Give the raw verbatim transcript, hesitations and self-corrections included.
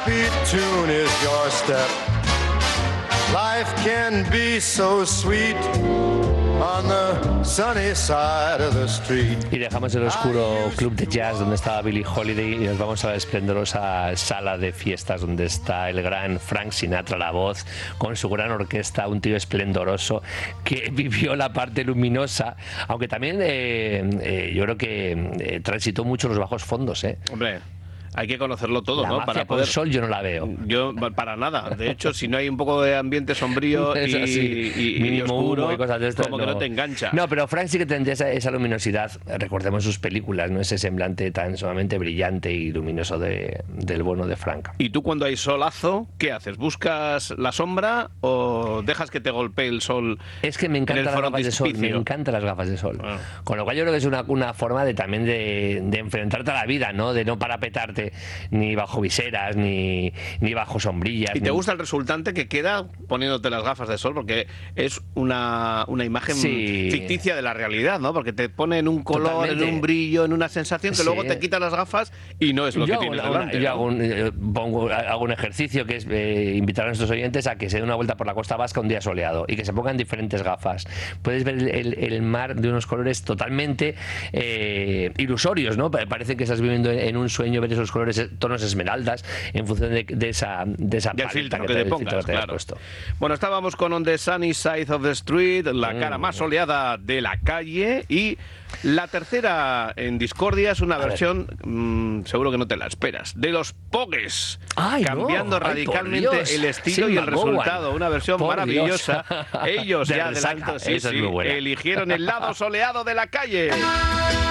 Beat tune is your step. Life can be so sweet on the sunny side of the street. Y dejamos el oscuro club de jazz donde estaba Billie Holiday y nos vamos a la esplendorosa sala de fiestas donde está el gran Frank Sinatra, la voz, con su gran orquesta, un tío esplendoroso que vivió la parte luminosa, aunque también eh, eh, yo creo que eh, transitó mucho los bajos fondos, ¿eh? Hombre, hay que conocerlo todo, la ¿no? Mafia Para poder. Con Sol yo no la veo. Yo, para nada. De hecho, si no hay un poco de ambiente sombrío y, así, y, y mínimo oscuro, humo y cosas de estas, como que no te engancha. No, pero Frank sí que tendría esa, esa luminosidad. Recordemos sus películas, ¿no? Ese semblante tan sumamente brillante y luminoso de, del bueno de Frank. ¿Y tú cuando hay solazo, qué haces? ¿Buscas la sombra o dejas que te golpee el sol? Es que me encantan las gafas de sol, me encantan las gafas de sol. Ah. Con lo cual yo creo que es una, una forma de también de, de enfrentarte a la vida, ¿no? De no parapetarte ni bajo viseras, ni, ni bajo sombrillas. ¿Y te ni... gusta el resultante que queda poniéndote las gafas de sol? Porque es una, una imagen sí. ficticia de la realidad, ¿no? Porque te ponen un color, totalmente. En un brillo, en una sensación que sí. Luego te quitas las gafas y no es lo yo que tienes una, delante. Yo ¿no? hago un, eh, pongo, hago un ejercicio que es eh, invitar a nuestros oyentes a que se den una vuelta por la costa vasca un día soleado y que se pongan diferentes gafas. Puedes ver el, el, el mar de unos colores totalmente eh, ilusorios, ¿no? Parece que estás viviendo en, en un sueño, ver esos colores, tonos esmeraldas, en función de, de esa de esa del filtro que, que te, te pongas, que te claro. puesto. Bueno, estábamos con On the Sunny Side of the Street, la mm. cara más soleada de la calle, y la tercera en discordia es una a versión, mmm, seguro que no te la esperas, de los Pogues, Ay, cambiando no. radicalmente Ay, el estilo sí, y el resultado, One. una versión por maravillosa. Dios. Ellos de ya resaca. adelanto, sí, Esa sí, es muy buena. eligieron el lado soleado de la calle.